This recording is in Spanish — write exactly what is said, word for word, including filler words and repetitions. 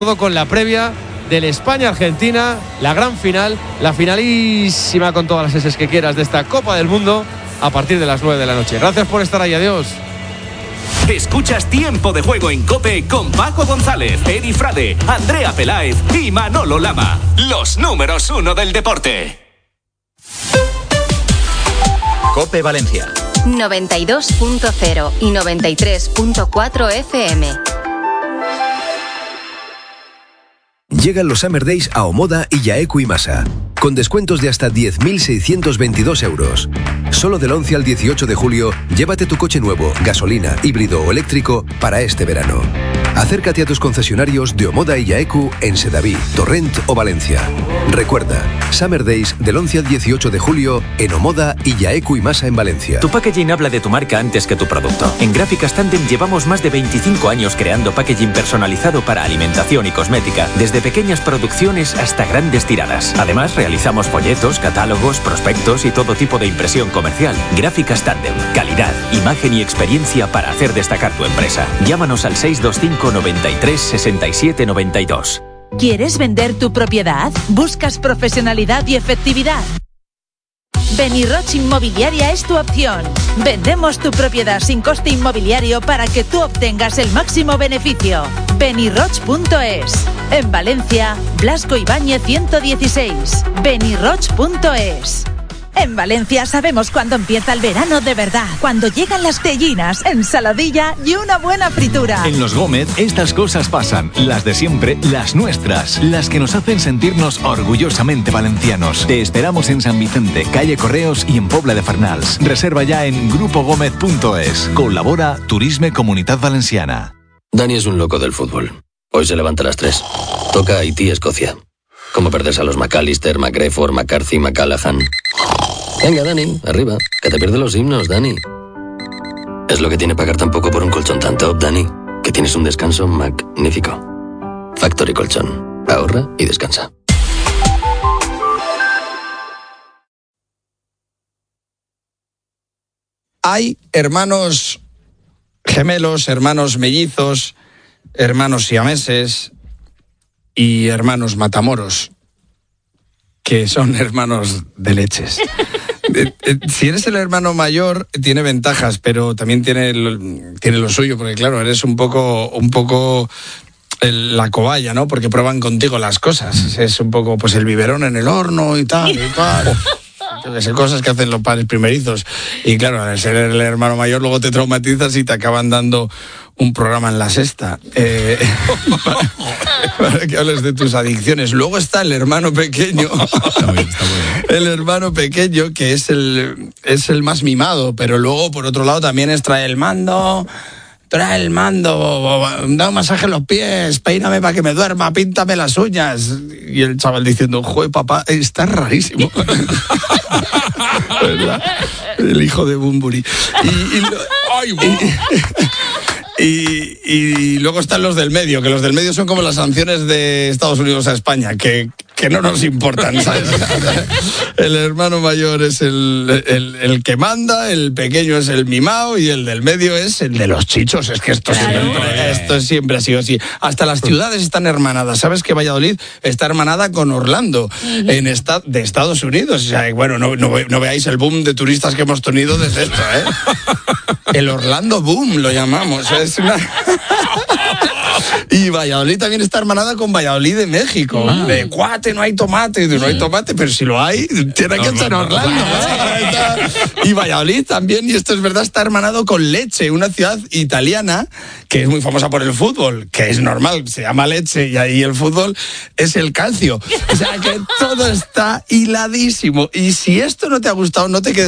Todo con la previa del España-Argentina, la gran final, la finalísima con todas las eses que quieras de esta Copa del Mundo a partir de las nueve de la noche. Gracias por estar ahí, adiós. Escuchas Tiempo de Juego en COPE con Paco González, Edi Frade, Andrea Peláez y Manolo Lama. Los números uno del deporte. COPE Valencia noventa y dos punto cero y noventa y tres punto cuatro F M. Llegan los Summer Days a Omoda y Yaeku y Masa, con descuentos de hasta diez mil seiscientos veintidós euros. Solo del once al dieciocho de julio, llévate tu coche nuevo, gasolina, híbrido o eléctrico para este verano. Acércate a tus concesionarios de Omoda y Yaeku en Sedaví, Torrent o Valencia. Recuerda, Summer Days del once al dieciocho de julio en Omoda y Yaeku y Masa en Valencia. Tu packaging habla de tu marca antes que tu producto. En Gráficas Tandem llevamos más de veinticinco años creando packaging personalizado para alimentación y cosmética, desde pequeñas producciones hasta grandes tiradas. Además, realizamos folletos, catálogos, prospectos y todo tipo de impresión comercial. Gráficas Tandem, calidad, imagen y experiencia para hacer destacar tu empresa. Llámanos al seis dos cinco noventa y tres sesenta y siete noventa y dos. ¿Quieres vender tu propiedad? ¿Buscas profesionalidad y efectividad? Beniroch Inmobiliaria es tu opción. Vendemos tu propiedad sin coste inmobiliario para que tú obtengas el máximo beneficio. Beniroch punto es. En Valencia, Blasco Ibáñez ciento dieciséis. Beniroch punto es. En Valencia sabemos cuándo empieza el verano de verdad, cuando llegan las tellinas, ensaladilla y una buena fritura. En Los Gómez estas cosas pasan, las de siempre, las nuestras, las que nos hacen sentirnos orgullosamente valencianos. Te esperamos en San Vicente, calle Correos y en Pobla de Farnals. Reserva ya en grupo gómez punto es. Colabora Turisme Comunitat Valenciana. Dani es un loco del fútbol. Hoy se levanta a las tres. Toca Haití-Escocia. ¿Cómo perderse a los McAllister, McGrefford, McCarthy, McCallaghan? Venga, Dani, arriba, que te pierdes los himnos, Dani. Es lo que tiene pagar tan poco por un colchón tan top, Dani, que tienes un descanso magnífico. Factory Colchón. Ahorra y descansa. Hay hermanos gemelos, hermanos mellizos, hermanos siameses y hermanos matamoros, que son hermanos de leches. Si eres el hermano mayor, tiene ventajas, pero también tiene, tiene lo suyo, porque claro, eres un poco, un poco el, la cobaya, ¿no? Porque prueban contigo las cosas. Es un poco, pues, el biberón en el horno y tal, y tal. Son cosas que hacen los padres primerizos. Y claro, al ser el hermano mayor, luego te traumatizas y te acaban dando un programa en la sexta. Eh, para, para que hables de tus adicciones. Luego está el hermano pequeño. Está bien, está bien. El hermano pequeño, que es el, es el más mimado, pero luego, por otro lado, también es trae el mando... Trae el mando, da un masaje en los pies, peíname para que me duerma, píntame las uñas. Y el chaval diciendo, joder, papá, está rarísimo. ¿Verdad? El hijo de Bumburi. Y, y, lo, ¡ay, y, y, y luego están los del medio, que los del medio son como las sanciones de Estados Unidos a España, que, que no nos importan, ¿sabes? El hermano mayor es el, el, el que manda, el pequeño es el mimado y el del medio es el de los chichos. Es que esto, claro. siempre, esto siempre ha sido así. Hasta las ciudades están hermanadas. ¿Sabes que Valladolid está hermanada con Orlando, uh-huh. en esta, de Estados Unidos? O sea, bueno, no, no, no veáis el boom de turistas que hemos tenido desde esto, ¿eh? El Orlando Boom lo llamamos. Es una... Y Valladolid también está hermanada con Valladolid de México. Ah. De cuate, no hay tomate. No hay tomate, pero si lo hay, tiene que estar en Orlando. ¿no? Y Valladolid también, y esto es verdad, está hermanado con Lecce, una ciudad italiana que es muy famosa por el fútbol, que es normal, se llama Lecce y ahí el fútbol es el calcio. O sea que todo está hiladísimo. Y si esto no te ha gustado, no te quedes